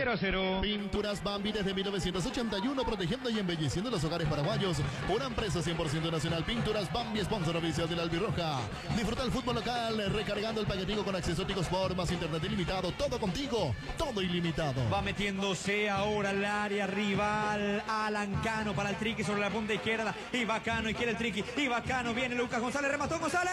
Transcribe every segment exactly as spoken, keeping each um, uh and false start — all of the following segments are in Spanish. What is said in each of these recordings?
cero a cero. Pinturas Bambi desde mil novecientos ochenta y uno, protegiendo y embelleciendo los hogares paraguayos. Una empresa cien por ciento nacional. Pinturas Bambi, sponsor oficial de la Albirroja. Disfruta el fútbol local, recargando el paquetico con acceso Tigo Sport, más internet ilimitado. Todo contigo, todo ilimitado. Va metiéndose ahora al área rival. Alan Cano para el Triqui sobre la punta izquierda. Y Bacano, y quiere el Triqui. Y Bacano, viene Lucas González, remató González.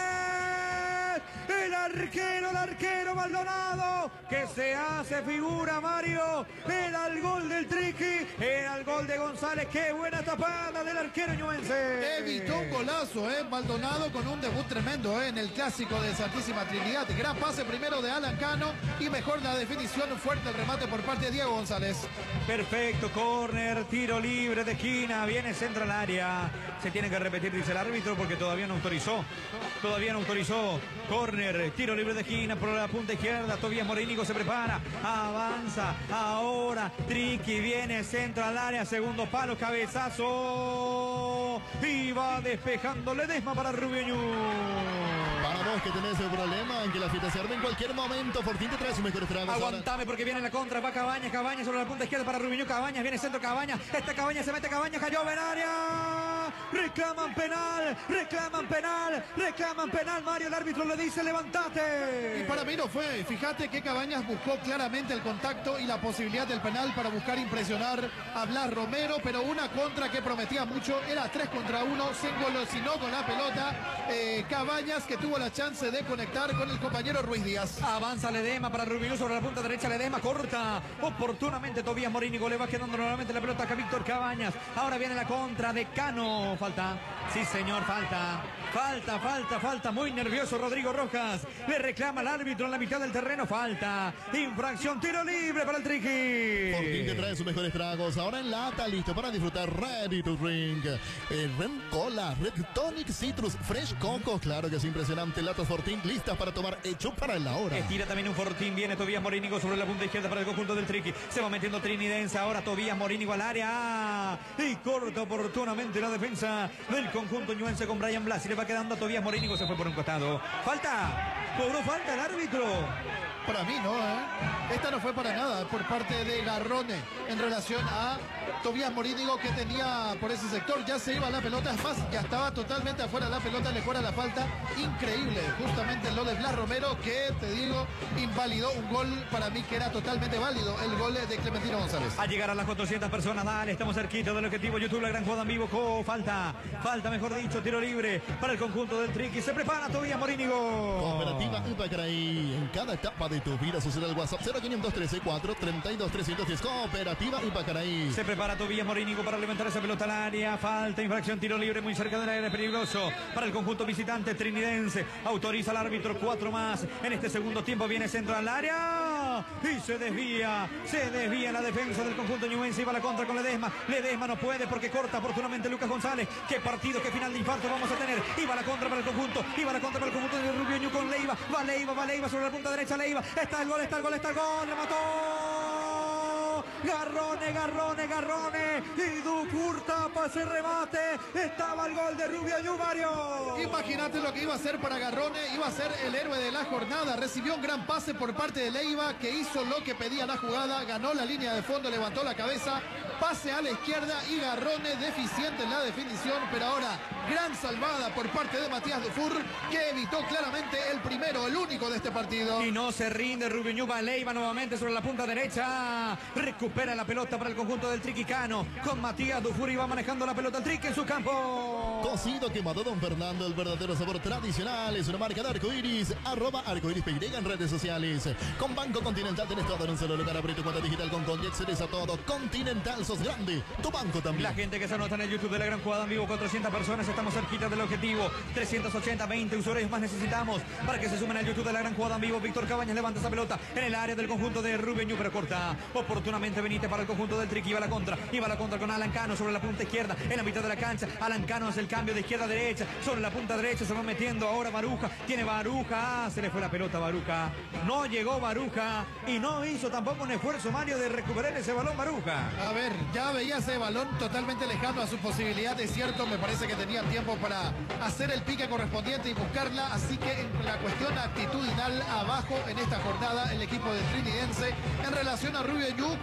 El arquero, el arquero Maldonado, que se hace figura, Mario. Era el gol del Triqui, era el gol de González. Qué buena tapada del arquero ñuense. Evitó un golazo, eh, Maldonado, con un debut tremendo eh, en el clásico de Santísima Trinidad. Gran pase primero de Alan Cano y mejor la definición, fuerte el remate por parte de Diego González. Perfecto, córner, tiro libre de esquina, viene centro al área. Se tiene que repetir, dice el árbitro, porque todavía no autorizó. Todavía no autorizó. Córner, tiro libre de esquina por la punta izquierda. Tobías Morínigo se prepara, avanza. Ahora Triqui viene centro al área, segundo palo, cabezazo. Y va despejando Ledesma para Rubio Ñu. Para vos que tenés el problema en que la fiesta se arme en cualquier momento, Fortín te trae sus mejores tragos. Aguantame porque viene la contra, va Cabañas, Cabañas sobre la punta izquierda para Rubio Ñu. Cabañas, viene centro Cabañas. Esta Cabañas se mete, Cabañas cayó en área. Reclaman penal, reclaman penal, reclaman penal. Mario, el árbitro le dice levantate. Y para mí no fue. Fíjate que Cabañas buscó claramente el contacto y la posibilidad del penal para buscar impresionar a Blas Romero, pero una contra que prometía mucho. Era tres contra uno, se engolosinó con la pelota. Eh, Cabañas, que tuvo la chance de conectar con el compañero Ruiz Díaz. Avanza Ledesma para Rubio sobre la punta derecha. Ledesma corta oportunamente. Tobías Morínigo le va quedando nuevamente la pelota a Víctor Cabañas. Ahora viene la contra de Cano. Falta. Sí, señor, falta. Falta, falta, falta. Muy nervioso Rodrigo Rojas. Le reclama al árbitro en la mitad del terreno. Falta. Infracción. Tiro libre para el Triqui. Fortín te trae sus mejores tragos. Ahora en lata, listo para disfrutar. Ready to drink. Eh, Red Cola, Red Tonic Citrus, Fresh Coco. Claro que es impresionante. Latas Fortín listas para tomar, hecho para la hora. Estira también un Fortín. Viene Tobías Morínigo sobre la punta izquierda para el conjunto del Triqui. Se va metiendo Trinidense. Ahora Tobías Morínigo al área. Y corta oportunamente la defensa del conjunto ñuense con Brian Blas. Y le va quedando a Tobías Morínigo. Se fue por un costado. Falta. Cobró falta el árbitro. Para mí no, ¿eh? Esta no fue para nada por parte de Garrone en relación a Tobías Morínigo, que tenía por ese sector, ya se iba la pelota, es más, ya estaba totalmente afuera la pelota, le fuera la falta. Increíble, justamente lo de Blas Romero, que te digo, invalidó un gol para mí que era totalmente válido, el gol de Clementino González. A llegar a las cuatrocientas personas, dale, estamos cerquita del objetivo. YouTube, la gran jugada en vivo, co, falta, falta mejor dicho, tiro libre para el conjunto del Triqui. Se prepara Tobías Morínigo. Cooperativa Ipacaraí, en cada etapa de tu vida sucede el WhatsApp cero quinientos trece cuatro treinta y dos trescientos diez. Cooperativa Ipacaraí. Se prepara Tobías Morínigo para levantar esa pelota al área. Falta, infracción, tiro libre muy cerca del área, peligroso para el conjunto visitante trinidense. Autoriza al árbitro, cuatro más. En este segundo tiempo viene centro al área. Y se desvía, se desvía la defensa del conjunto ñuense. Y va la contra con Ledesma. Ledesma no puede porque corta oportunamente Lucas González. Qué partido, qué final de infarto vamos a tener. Y va la contra para el conjunto. Y va la contra para el conjunto de Rubio Ñu con Leiva. Va Leiva, va Leiva sobre la punta derecha. Leiva. Está el gol, está el gol, está el gol. Remató. Garrone, Garrone, Garrone. Y Dufour tapa ese remate. Estaba el gol de Rubio Ñu, Mario. Imagínate lo que iba a hacer para Garrone. Iba a ser el héroe de la jornada. Recibió un gran pase por parte de Leiva, que hizo lo que pedía la jugada. Ganó la línea de fondo, levantó la cabeza. Pase a la izquierda y Garrone deficiente en la definición. Pero ahora gran salvada por parte de Matías Dufour, que evitó claramente el primero, el único de este partido. Y no se rinde Rubio Ñu. Va Leiva nuevamente sobre la punta derecha. Recupera la pelota para el conjunto del Triqui. Cano con Matías Dufour y va manejando la pelota el Triqui en su campo. Cocido quemado Don Fernando, el verdadero sabor tradicional. Es una marca de Arcoiris. Arroba Arcoiris P Y en redes sociales. Con Banco Continental tenés todo en un solo lugar. Abrí tu cuenta digital con Conti, accedes a todo. Continental, sos grande. Tu banco también. La gente que se anota en el YouTube de la gran jugada en vivo, cuatrocientas personas. Estamos cerquita del objetivo. trescientos ochenta, veinte usuarios más necesitamos para que se sumen al YouTube de la gran jugada en vivo. Víctor Cabañas levanta esa pelota en el área del conjunto de Rubio Ñu, pero corta oportunamente Benítez para el conjunto del Triqui. Iba la contra, iba la contra con Alan Cano sobre la punta izquierda, en la mitad de la cancha. Alan Cano hace el cambio de izquierda a derecha, sobre la punta derecha se va metiendo ahora Baruja, tiene Baruja, ah, se le fue la pelota a Baruja, no llegó Baruja y no hizo tampoco un esfuerzo, Mario, de recuperar ese balón Baruja. A ver, ya veía ese balón totalmente lejano a su posibilidad, es cierto, me parece que tenía tiempo para hacer el pique correspondiente y buscarla, así que en la cuestión actitudinal abajo en esta jornada el equipo de Trinidense en relación a Rubio Ñu,